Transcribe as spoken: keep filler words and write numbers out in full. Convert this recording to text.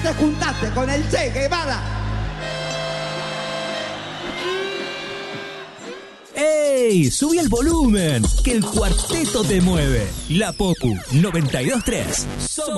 te juntaste con el Che Guevara. ¡Ey! Subí el volumen, que el cuarteto te mueve. La Popu noventa y dos tres. Somos